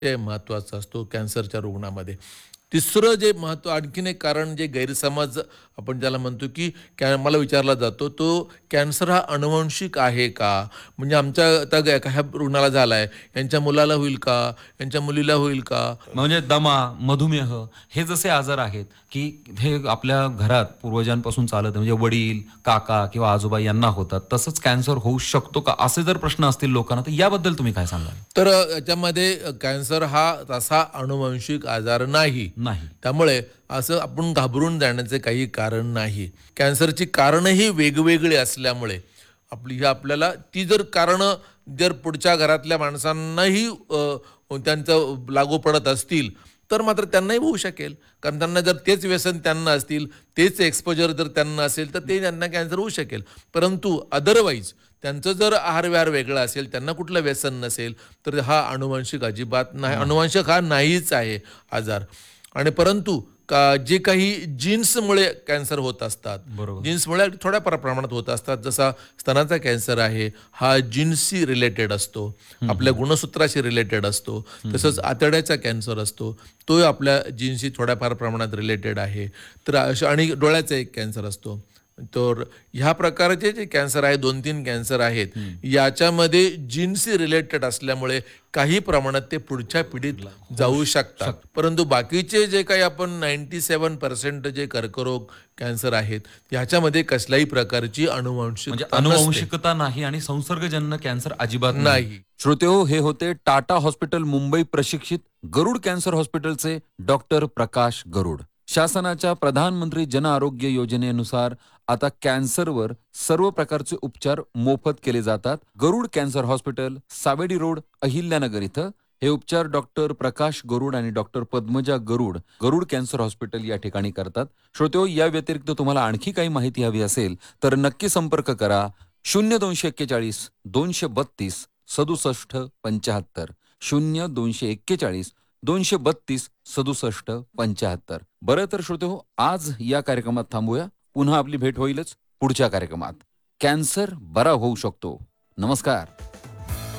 हे महत्त्वाचं असतो कॅन्सरच्या रुग्णामध्ये. तिसरं जे आणखीन एक कारण जे गैरसमज आपण ज्याला म्हणतो, की मला विचारला जातो, तो कॅन्सर हा अनुवंशिक आहे का? म्हणजे आमच्या आता ह्या रुग्णाला झालाय, यांच्या मुलाला होईल का? यांच्या मुलीला होईल का? म्हणजे दमा, मधुमेह हे जसे आजार आहेत, की हे आपल्या घरात पूर्वजांपासून चालत आहे. म्हणजे वडील, काका किंवा आजोबा यांना होतात. तसंच कॅन्सर होऊ शकतो का? असे जर प्रश्न असतील लोकांना, तर याबद्दल तुम्ही काय सांगाल? तर याच्यामध्ये कॅन्सर हा तसा अनुवंशिक आजार नाही. नाही. त्यामुळे असं आपण घाबरून जाण्याचे काही कारण नाही. कॅन्सरची कारणंही वेगवेगळी असल्यामुळे आपल्याला ती जर कारणं जर पुढच्या घरातल्या माणसांनाही त्यांचं लागू पडत असतील, तर मात्र त्यांनाही होऊ शकेल. कारण त्यांना जर तेच व्यसन त्यांना असतील, तेच एक्सपोजर जर त्यांना असेल, तर त्यांना कॅन्सर होऊ शकेल. परंतु अदरवाईज त्यांचं जर आहार-विहार वेगळा असेल, त्यांना कुठलं व्यसन नसेल, तर हा अनुवांशिक अजिबात नाही. नाही. अनुवांशिक हा नाहीच आहे आजार. आणि परंतु जे काही जीन्समुळे कॅन्सर होत असतात, बरोबर. जीन्समुळे थोड्या प्रमाणात होत असतात. जसा स्तनाचा कॅन्सर आहे, हा जीन्सशी रिलेटेड असतो, हं, आपल्या हं. गुणसूत्राशी रिलेटेड असतो. हं, तसंच आतड्याचा कॅन्सर असतो, तो आपल्या जीन्सशी थोड्याफार प्रमाणात रिलेटेड आहे. तर आणि डोळ्याचा एक कॅन्सर असतो. तर ह्या प्रकारचे जे कॅन्सर आहे, 2-3 कॅन्सर आहेत, हं. याच्यामध्ये जीन्सशी रिलेटेड असल्यामुळे काही प्रमाणात ते पुढच्या पिढीत जाऊ शकतात. परंतु बाकीचे जे काही आपण 97% जे कर्करोग, कॅन्सर आहेत, ह्याच्यामध्ये कसल्याही प्रकारची म्हणजे अनुवांशिकता नसते. अनुवंशिकता नाही आणि संसर्गजन्य कॅन्सर अजिबात नाही. नाही. श्रोतेहो, हे होते टाटा हॉस्पिटल मुंबई प्रशिक्षित गरुड कॅन्सर हॉस्पिटलचे डॉक्टर प्रकाश गरुड. शासनाच्या प्रधानमंत्री जन आरोग्य योजनेनुसार आता कॅन्सरवर सर्व प्रकारचे उपचार मोफत केले जातात. गरुड cancer hospital, Savedi road, Ahilyanagar इथं हे उपचार डॉक्टर प्रकाश गरुड आणि डॉक्टर पद्मजा गरुड, गरुड कॅन्सर हॉस्पिटल या ठिकाणी करतात. श्रोतेहो, या व्यतिरिक्त तुम्हाला आणखी काही माहिती हवी असेल तर नक्की संपर्क करा 0241 232 6775 0241 232 6775. बरं तर श्रोतेहो, आज या कार्यक्रमात थांबूया. पुन्हा आपली भेट होईलच पुढच्या कार्यक्रमात. कॅन्सर बरा होऊ शकतो. नमस्कार.